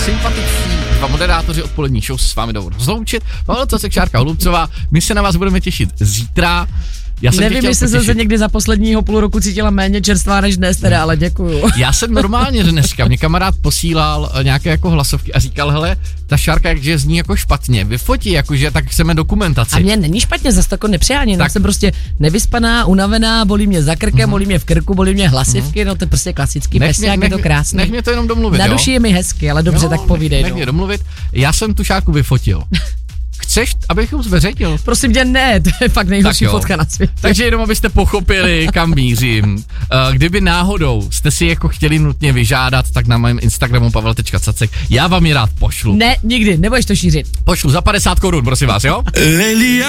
sympatiční dva moderátoři odpolední show se s vámi jdou rozloučit. Pavel Cacek, Šárka Holubcová, my se na vás budeme těšit zítra. Nevím, jestli jsem se někdy za posledního půl roku cítila méně čerstvá než dnes, teda, ale děkuju. Já jsem normálně dneska, mě kamarád posílal nějaké jako hlasovky a říkal, hele, ta Šárka, jakže zní jako špatně, vyfotí, jakože tak chceme dokumentaci. A mě není špatně, zase tako nepřiháním, tak jsem prostě nevyspaná, unavená, bolí mě za krkem, bolí mě v krku, bolí mě hlasivky, no to je prostě klasický pesťák, je to krásný. Nech mě to jenom domluvit, na duši je mi hezky, ale dobře, tak povídej. Nech mě domluvit, já jsem tu Šárku vyfotil. Chceš, abych ho zveřejnil? Prosím tě, ne, to je fakt nejhorší fotka na světě. Takže jenom abyste pochopili, kam mířím. Kdyby náhodou jste si jako chtěli nutně vyžádat, tak na mém Instagramu pavel.cacek, já vám ji rád pošlu. Ne, nikdy, nebudeš to šířit. Pošlu za 50 korun, prosím vás, jo?